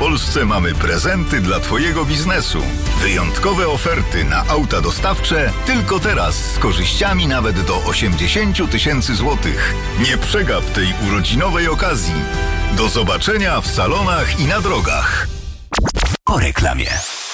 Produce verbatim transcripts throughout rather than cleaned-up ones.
Małopolsce mamy prezenty dla Twojego biznesu. Wyjątkowe oferty na auta dostawcze tylko teraz z korzyściami nawet do osiemdziesiąt tysięcy złotych. Nie przegap tej urodzinowej okazji. Do zobaczenia w salonach i na drogach. Po reklamie.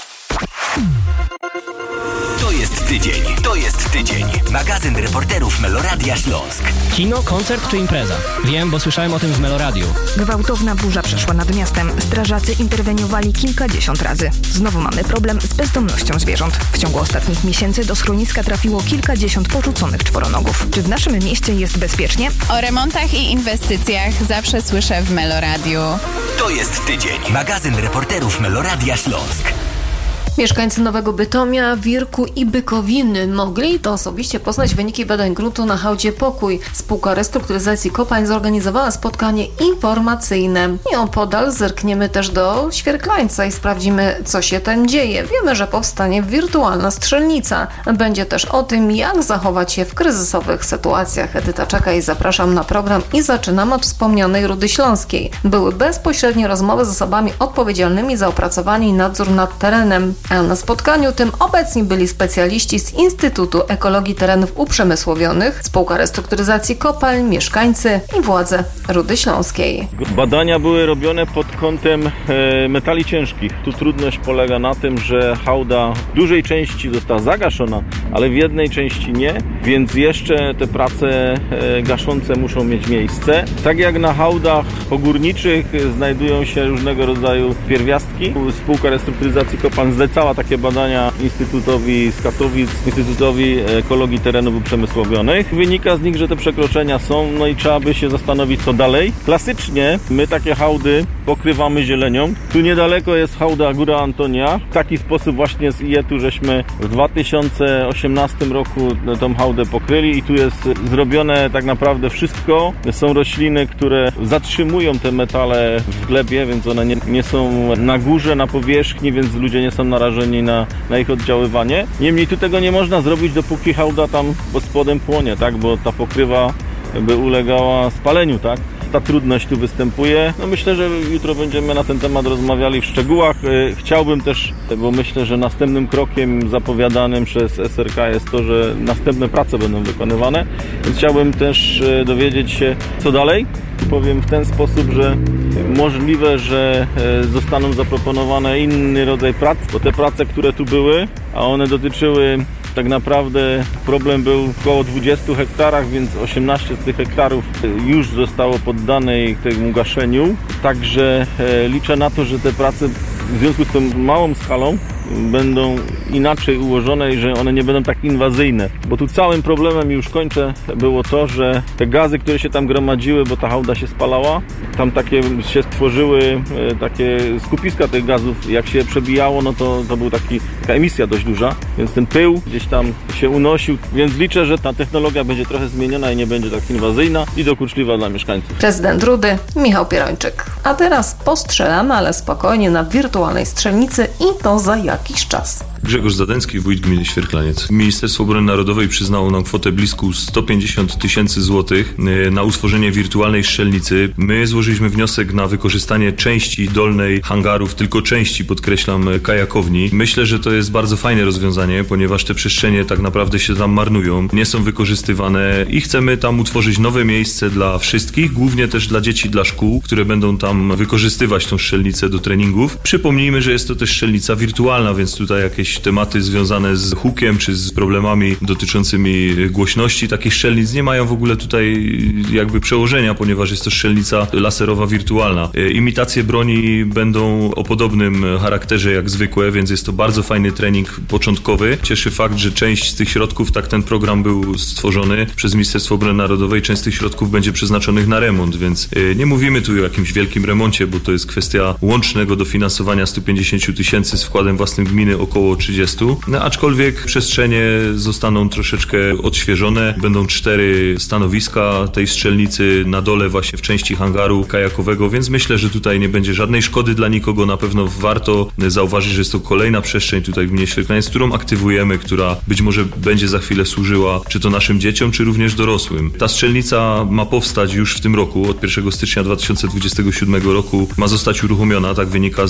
To jest tydzień, to jest tydzień. Magazyn reporterów Meloradia Śląsk. Kino, koncert czy impreza? Wiem, bo słyszałem o tym w Meloradiu. Gwałtowna burza przeszła nad miastem. Strażacy interweniowali kilkadziesiąt razy. Znowu mamy problem z bezdomnością zwierząt. W ciągu ostatnich miesięcy do schroniska trafiło kilkadziesiąt porzuconych czworonogów. Czy w naszym mieście jest bezpiecznie? O remontach i inwestycjach zawsze słyszę w Meloradiu. To jest tydzień. Magazyn reporterów Meloradia Śląsk. Mieszkańcy Nowego Bytomia, Wirku i Bykowiny mogli to osobiście poznać wyniki badań gruntu na hałdzie Pokój. Spółka Restrukturyzacji Kopalń zorganizowała spotkanie informacyjne. I opodal zerkniemy też do Świerklańca i sprawdzimy, co się tam dzieje. Wiemy, że powstanie wirtualna strzelnica. Będzie też o tym, jak zachować się w kryzysowych sytuacjach. Edyta czeka i zapraszam na program i zaczynam od wspomnianej Rudy Śląskiej. Były bezpośrednie rozmowy z osobami odpowiedzialnymi za opracowanie i nadzór nad terenem. A na spotkaniu tym obecni byli specjaliści z Instytutu Ekologii Terenów Uprzemysłowionych, Spółka Restrukturyzacji Kopalń, mieszkańcy i władze Rudy Śląskiej. Badania były robione pod kątem e, metali ciężkich. Tu trudność polega na tym, że hałda w dużej części została zagaszona, ale w jednej części nie, więc jeszcze te prace e, gaszące muszą mieć miejsce. Tak jak na hałdach pogórniczych znajdują się różnego rodzaju pierwiastki. Spółka Restrukturyzacji Kopalń zlecała takie badania Instytutowi z Katowic, Instytutowi Ekologii Terenów Uprzemysłowionych. Wynika z nich, że te przekroczenia są, no i trzeba by się zastanowić, co dalej. Klasycznie my takie hałdy pokrywamy zielenią. Tu niedaleko jest hałda Góra Antonia. W taki sposób właśnie z I E T-u żeśmy w dwa tysiące osiemnastym roku tą hałdę pokryli i tu jest zrobione tak naprawdę wszystko. Są rośliny, które zatrzymują te metale w glebie, więc one nie, nie są na górze, na powierzchni, więc ludzie nie są narażeni na, na ich oddziaływanie. Niemniej tu tego nie można zrobić, dopóki hałda tam pod spodem płonie, tak? Bo ta pokrywa by ulegała spaleniu, tak? Ta trudność tu występuje. No myślę, że jutro będziemy na ten temat rozmawiali w szczegółach. Chciałbym też, bo myślę, że następnym krokiem zapowiadanym przez S R K jest to, że następne prace będą wykonywane. Więc chciałbym też dowiedzieć się, co dalej. Powiem w ten sposób, że możliwe, że zostaną zaproponowane inny rodzaj prac, bo te prace, które tu były, a one dotyczyły tak naprawdę, problem był w około dwudziestu hektarach, więc osiemnaście z tych hektarów już zostało poddane temu gaszeniu. Także liczę na to, że te prace w związku z tą małą skalą będą inaczej ułożone i że one nie będą tak inwazyjne. Bo tu całym problemem, już kończę, było to, że te gazy, które się tam gromadziły, bo ta hałda się spalała, tam takie się stworzyły takie skupiska tych gazów. Jak się przebijało, no to, to był taki, taka emisja dość duża, więc ten pył gdzieś tam się unosił. Więc liczę, że ta technologia będzie trochę zmieniona i nie będzie tak inwazyjna i dokuczliwa dla mieszkańców. Prezydent Rudy Michał Pierończyk. A teraz postrzelamy, ale spokojnie, na wirtualnej strzelnicy i to za jakiś czas. Grzegorz Zadencki, wójt gminy Świerklaniec. Ministerstwo Obrony Narodowej przyznało nam kwotę bliską sto pięćdziesiąt tysięcy złotych na utworzenie wirtualnej strzelnicy. My złożyliśmy wniosek na wykorzystanie części dolnej hangarów, tylko części, podkreślam, kajakowni. Myślę, że to jest bardzo fajne rozwiązanie, ponieważ te przestrzenie tak naprawdę się tam marnują, nie są wykorzystywane i chcemy tam utworzyć nowe miejsce dla wszystkich, głównie też dla dzieci, dla szkół, które będą tam wykorzystywać tą strzelnicę do treningów. Przypomnijmy, że jest to też strzelnica wirtualna, więc tutaj jakieś tematy związane z hukiem czy z problemami dotyczącymi głośności takich strzelnic nie mają w ogóle tutaj jakby przełożenia, ponieważ jest to strzelnica laserowa wirtualna. Imitacje broni będą o podobnym charakterze jak zwykłe, więc jest to bardzo fajny trening początkowy. Cieszy fakt, że część z tych środków, tak ten program był stworzony przez Ministerstwo Obrony Narodowej, część z tych środków będzie przeznaczonych na remont, więc nie mówimy tu o jakimś wielkim remoncie, bo to jest kwestia łącznego dofinansowania stu pięćdziesięciu tysięcy z wkładem własnym gminy około trzydziestu. No, aczkolwiek przestrzenie zostaną troszeczkę odświeżone. Będą cztery stanowiska tej strzelnicy na dole właśnie w części hangaru kajakowego, więc myślę, że tutaj nie będzie żadnej szkody dla nikogo. Na pewno warto zauważyć, że jest to kolejna przestrzeń tutaj w gminie Świerklaniec, którą aktywujemy, która być może będzie za chwilę służyła czy to naszym dzieciom, czy również dorosłym. Ta strzelnica ma powstać już w tym roku, od pierwszego stycznia dwa tysiące dwudziestego siódmego roku ma zostać uruchomiona, tak wynika